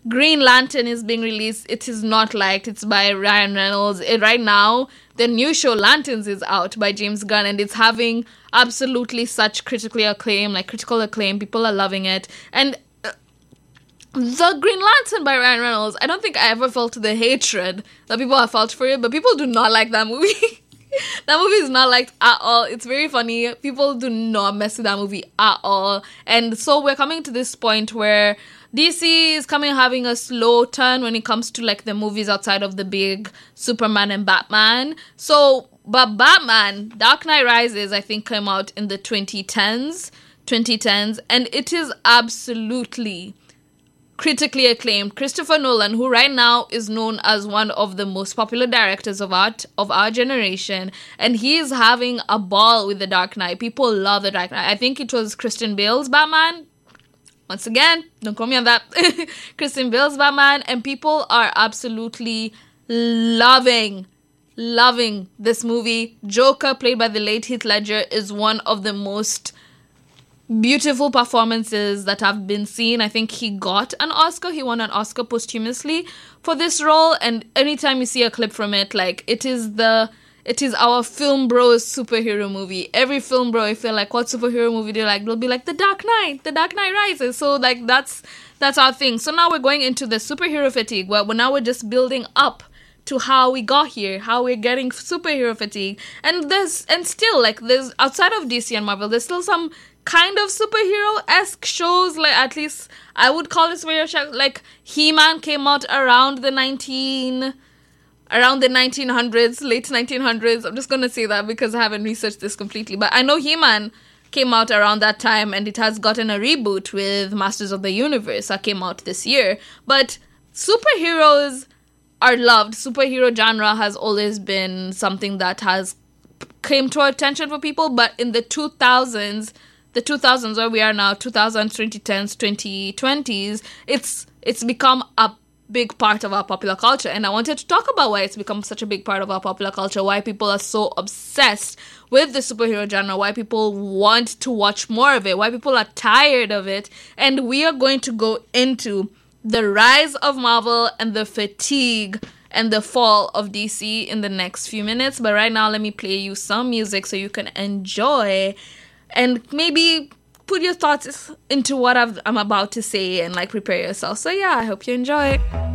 Green Lantern is being released. It is not liked. It's by Ryan Reynolds. Right now, the new show Lanterns is out by James Gunn, and it's having absolutely such critical acclaim. People are loving it. And the Green Lantern by Ryan Reynolds, I don't think I ever felt the hatred that people have felt for it, but people do not like that movie. That movie is not liked at all. It's very funny. People do not mess with that movie at all. And so we're coming to this point where DC is having a slow turn when it comes to like the movies outside of the big Superman and Batman. So, but Batman, Dark Knight Rises, I think came out in the 2010s, and it is absolutely critically acclaimed. Christopher Nolan, who right now is known as one of the most popular directors of our generation, and he is having a ball with The Dark Knight. People love The Dark Knight. I think it was Christian Bale's Batman. Once again, don't call me on that. Christian Bale's Batman, and people are absolutely loving this movie. Joker, played by the late Heath Ledger, is one of the most beautiful performances that have been seen. I think he got an Oscar. He won an Oscar posthumously for this role. And anytime you see a clip from it, like it is our film bros superhero movie. Every film bro, I feel like, what superhero movie do you like? They'll be like The Dark Knight Rises. So like that's our thing. So now we're going into the superhero fatigue. Well, now we're just building up to how we got here, how we're getting superhero fatigue. And there's outside of DC and Marvel, there's still some kind of superhero-esque shows, like at least I would call it superhero show. Like He-Man came out around the 1900s, late 1900s. I'm just gonna say that because I haven't researched this completely, but I know He-Man came out around that time, and it has gotten a reboot with Masters of the Universe that came out this year. But superheroes are loved. Superhero genre has always been something that has came to attention for people, but in the 2000s where we are now, 2000s, 2010s, 2020s, it's become a big part of our popular culture. And I wanted to talk about why it's become such a big part of our popular culture, why people are so obsessed with the superhero genre, why people want to watch more of it, why people are tired of it. And we are going to go into the rise of Marvel and the fatigue and the fall of DC in the next few minutes. But right now, let me play you some music so you can enjoy and maybe put your thoughts into what I'm about to say and like prepare yourself. So yeah, I hope you enjoy.